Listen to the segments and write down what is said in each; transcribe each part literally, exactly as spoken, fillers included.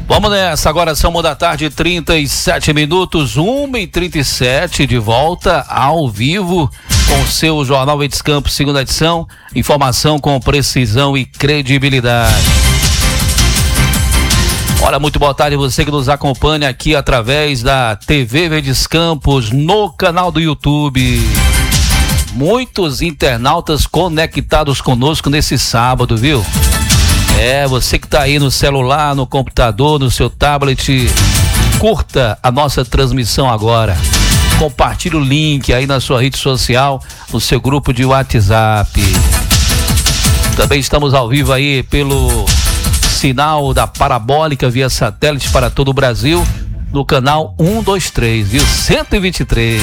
Vamos nessa, agora são uma da tarde, trinta e sete minutos, uma e trinta e sete, de volta ao vivo com o seu Jornal Verdes Campos, segunda edição, informação com precisão e credibilidade. Olha, muito boa tarde você que nos acompanha aqui através da T V Verdes Campos, no canal do YouTube. Muitos internautas conectados conosco nesse sábado, viu? É, você que tá aí no celular, no computador, no seu tablet, curta a nossa transmissão agora. Compartilhe o link aí na sua rede social, no seu grupo de WhatsApp. Também estamos ao vivo aí pelo sinal da Parabólica via satélite para todo o Brasil, no canal cento e vinte e três, viu? cento e vinte e três.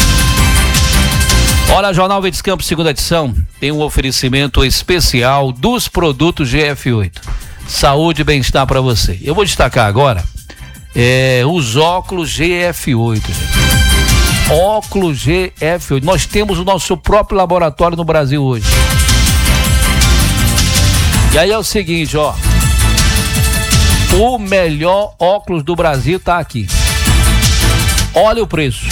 Olha, Jornal Verdes Campos, segunda edição, tem um oferecimento especial dos produtos G F oito. Saúde e bem-estar para você. Eu vou destacar agora é, os óculos G F oito. Gente. Óculos G F oito. Nós temos o nosso próprio laboratório no Brasil hoje. E aí é o seguinte, ó. O melhor óculos do Brasil tá aqui. Olha o preço.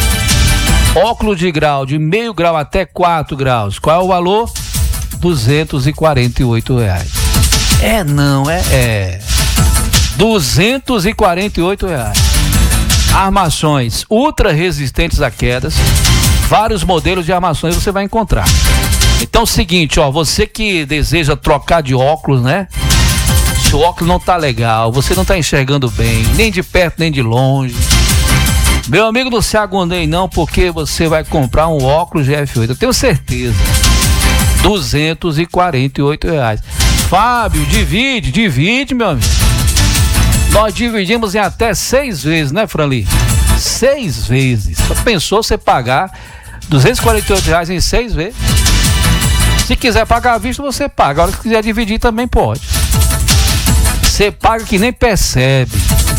Óculos de grau, de meio grau até quatro graus. Qual é o valor? duzentos e quarenta e oito reais. É não, é, é. duzentos e quarenta e oito reais. Armações ultra resistentes a quedas. Vários modelos de armações você vai encontrar. Então, seguinte, ó, você que deseja trocar de óculos, né? Se o óculos não tá legal, você não tá enxergando bem, nem de perto nem de longe. Meu amigo, não se agonie não, porque você vai comprar um óculos G F oito, eu tenho certeza. duzentos e quarenta e oito reais. Fábio, divide, divide, meu amigo. Nós dividimos em até seis vezes, né, Franli? Seis vezes. Só pensou você pagar duzentos e quarenta e oito reais em seis vezes? Se quiser pagar à vista, você paga. Agora, se quiser dividir, também pode. Você paga que nem percebe.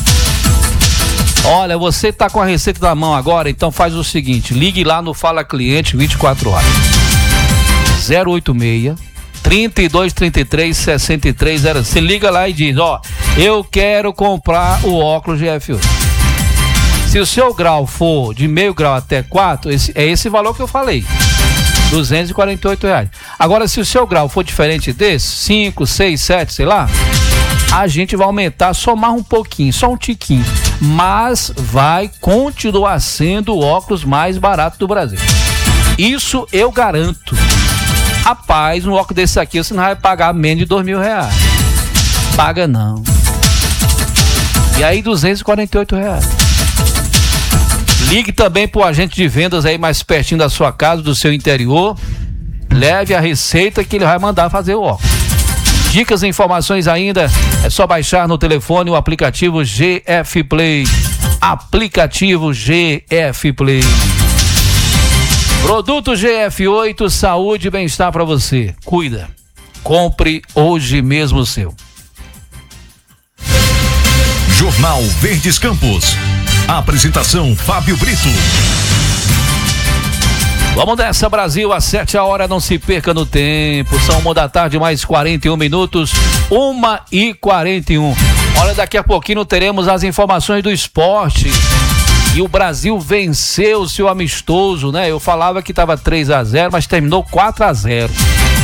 Olha, você tá com a receita na mão agora, então faz o seguinte, ligue lá no Fala Cliente vinte e quatro horas. zero oito seis, trinta e dois, trinta e três, sessenta e três zero. Você liga lá e diz, ó, eu quero comprar o óculos G F oito. Se o seu grau for de meio grau até quatro, esse, é esse valor que eu falei. duzentos e quarenta e oito reais. Agora, se o seu grau for diferente desse, cinco, seis, sete, sei lá, a gente vai aumentar, somar um pouquinho, só um tiquinho, mas vai continuar sendo o óculos mais barato do Brasil. Isso eu garanto. Rapaz, um óculos desse aqui você não vai pagar menos de dois mil reais. Paga não. E aí, duzentos e quarenta e oito reais. Ligue também pro agente de vendas aí mais pertinho da sua casa, do seu interior. Leve a receita que ele vai mandar fazer o óculos. Dicas e informações ainda, é só baixar no telefone o aplicativo G F Play. Aplicativo G F Play. Produto G F oito, saúde e bem-estar para você. Cuida. Compre hoje mesmo o seu. Jornal Verdes Campos. Apresentação Fábio Brito. Vamos nessa, Brasil, às sete horas, não se perca no tempo. São uma da tarde, mais quarenta e um minutos. Uma e quarenta e um. Olha, daqui a pouquinho teremos as informações do esporte. E o Brasil venceu o seu amistoso, né? Eu falava que estava três a zero, mas terminou quatro a zero.